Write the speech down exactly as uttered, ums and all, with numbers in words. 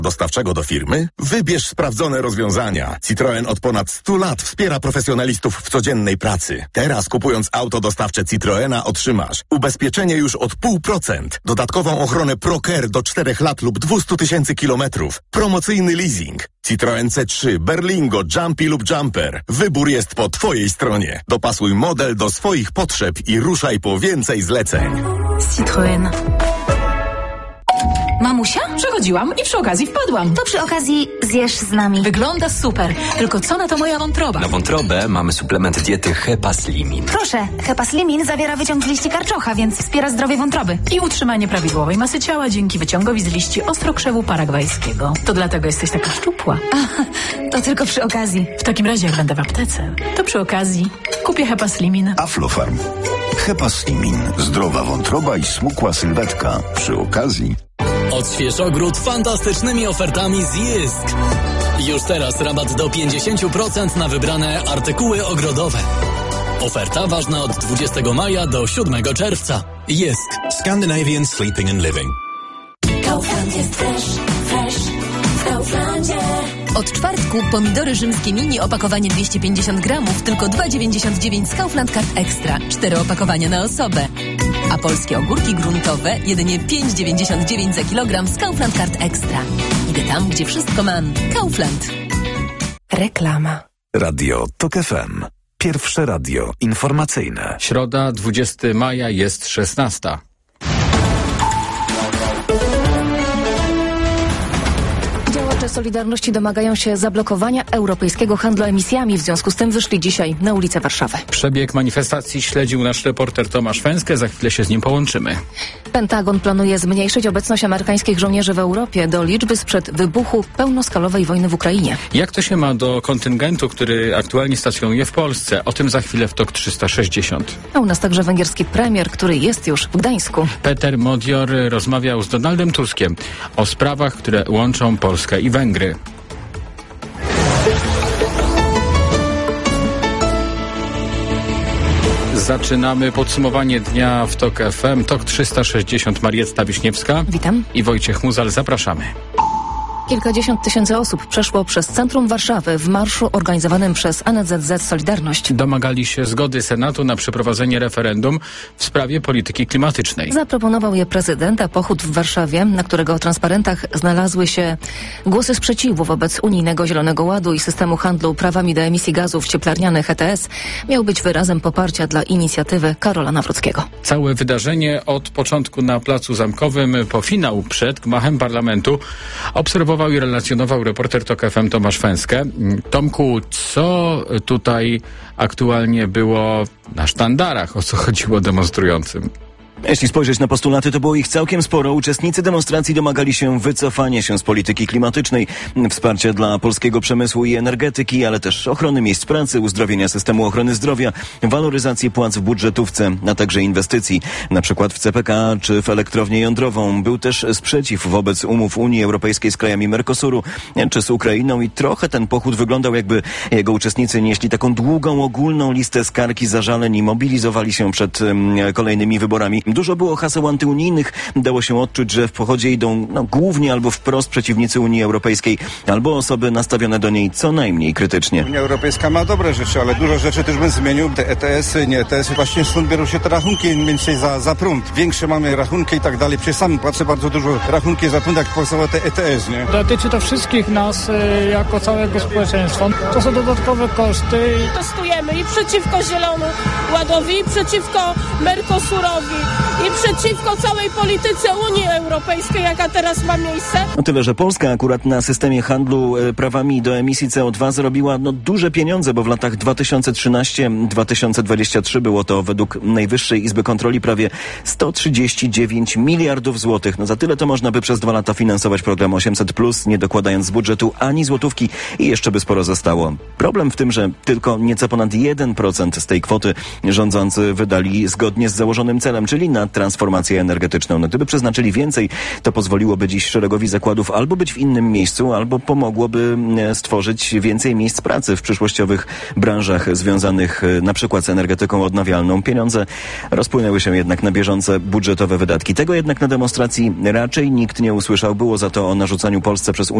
dostawczego do firmy? Wybierz sprawdzone rozwiązania. Citroen od ponad stu lat wspiera profesjonalistów w codziennej pracy. Teraz kupując auto dostawcze Citroena otrzymasz ubezpieczenie już od pół procent, dodatkową ochronę ProCare do czterech lat lub dwieście tysięcy kilometrów, promocyjny leasing. Citroen C trzy, Berlingo, Jumpy lub Jumper. Wybór jest po Twojej stronie. Dopasuj model do swoich potrzeb i ruszaj po więcej zleceń. Citroen. Mamusia? Przechodziłam i przy okazji wpadłam. To przy okazji zjesz z nami. Wygląda super. Tylko co na to moja wątroba? Na wątrobę mamy suplement diety Hepaslimin. Proszę, Hepaslimin zawiera wyciąg z liści karczocha, więc wspiera zdrowie wątroby. I utrzymanie prawidłowej masy ciała dzięki wyciągowi z liści ostrokrzewu paragwajskiego. To dlatego jesteś taka szczupła. A, to tylko przy okazji. W takim razie jak będę w aptece, to przy okazji kupię Hepaslimin. Aflofarm. Hepaslimin. Zdrowa wątroba i smukła sylwetka. Przy okazji. Odśwież ogród fantastycznymi ofertami z Jysk. Już teraz rabat do pięćdziesiąt procent na wybrane artykuły ogrodowe. Oferta ważna od dwudziestego maja do siódmego czerwca. Jysk. Scandinavian Sleeping and Living. Kaufland jest fresh, fresh w Kauflandzie. Od czwartku pomidory rzymskie mini opakowanie dwieście pięćdziesiąt gramów tylko dwa dziewięćdziesiąt dziewięć z Kaufland Card Extra. Cztery opakowania na osobę. A polskie ogórki gruntowe jedynie pięć dziewięćdziesiąt dziewięć za kilogram z Kaufland Card Extra. Idę tam, gdzie wszystko mam. Kaufland. Reklama. Radio Tok F M. Pierwsze radio informacyjne. Środa, dwudziestego maja, jest szesnasta. Solidarności domagają się zablokowania europejskiego handlu emisjami. W związku z tym wyszli dzisiaj na ulicę Warszawy. Przebieg manifestacji śledził nasz reporter Tomasz Węskę. Za chwilę się z nim połączymy. Pentagon planuje zmniejszyć obecność amerykańskich żołnierzy w Europie do liczby sprzed wybuchu pełnoskalowej wojny w Ukrainie. Jak to się ma do kontyngentu, który aktualnie stacjonuje w Polsce? O tym za chwilę w Tok trzysta sześćdziesiąt. A u nas także węgierski premier, który jest już w Gdańsku. Peter Modior rozmawiał z Donaldem Tuskiem o sprawach, które łączą Polskę i Węgry. Zaczynamy podsumowanie dnia w Tok F M. Tok trzysta sześćdziesiąt. Marietta Wiśniewska. Witam. I Wojciech Muzal. Zapraszamy. Kilkadziesiąt tysięcy osób przeszło przez centrum Warszawy w marszu organizowanym przez N Z Z Solidarność. Domagali się zgody Senatu na przeprowadzenie referendum w sprawie polityki klimatycznej. Zaproponował je prezydent, a pochód w Warszawie, na którego transparentach znalazły się głosy sprzeciwu wobec unijnego Zielonego Ładu i systemu handlu prawami do emisji gazów cieplarnianych E T S, miał być wyrazem poparcia dla inicjatywy Karola Nawrockiego. Całe wydarzenie od początku na Placu Zamkowym po finał przed gmachem parlamentu obserwował i relacjonował reporter Tok F M Tomasz Węskę. Tomku, co tutaj aktualnie było na sztandarach? O co chodziło demonstrującym? Jeśli spojrzeć na postulaty, to było ich całkiem sporo. Uczestnicy demonstracji domagali się wycofania się z polityki klimatycznej, wsparcia dla polskiego przemysłu i energetyki, ale też ochrony miejsc pracy, uzdrowienia systemu ochrony zdrowia, waloryzacji płac w budżetówce, a także inwestycji, na przykład w C P K czy w elektrownię jądrową. Był też sprzeciw wobec umów Unii Europejskiej z krajami Mercosuru czy z Ukrainą i trochę ten pochód wyglądał, jakby jego uczestnicy nieśli taką długą, ogólną listę skarg i zażaleń i mobilizowali się przed um, kolejnymi wyborami. Dużo było haseł antyunijnych. Dało się odczuć, że w pochodzie idą no, głównie albo wprost przeciwnicy Unii Europejskiej, albo osoby nastawione do niej co najmniej krytycznie. Unia Europejska ma dobre rzeczy, ale dużo rzeczy też bym zmienił. Te E T S-y, nie E T S-y, właśnie stąd biorą się te rachunki więcej za, za prąd. Większe mamy rachunki i tak dalej. Przecież sam płacę bardzo dużo rachunki za prąd, jak powstało te E T S, nie? Dotyczy to wszystkich nas y, jako całego społeczeństwa. To są dodatkowe koszty. Testujemy i przeciwko Zielonemu Ładowi, i przeciwko Mercosurowi, i przeciwko całej polityce Unii Europejskiej, jaka teraz ma miejsce. O tyle, że Polska akurat na systemie handlu prawami do emisji C O dwa zarobiła no, duże pieniądze, bo w latach dwa tysiące trzynasty do dwa tysiące dwudziestego trzeciego było to według Najwyższej Izby Kontroli prawie sto trzydzieści dziewięć miliardów złotych. No za tyle to można by przez dwa lata finansować program osiemset plus, nie dokładając z budżetu ani złotówki i jeszcze by sporo zostało. Problem w tym, że tylko nieco ponad jeden procent z tej kwoty rządzący wydali zgodnie zgodnie z założonym celem, czyli na transformację energetyczną. No, gdyby przeznaczyli więcej, to pozwoliłoby dziś szeregowi zakładów albo być w innym miejscu, albo pomogłoby stworzyć więcej miejsc pracy w przyszłościowych branżach związanych na przykład z energetyką odnawialną. Pieniądze rozpłynęły się jednak na bieżące budżetowe wydatki. Tego jednak na demonstracji raczej nikt nie usłyszał. Było za to o narzucaniu Polsce przez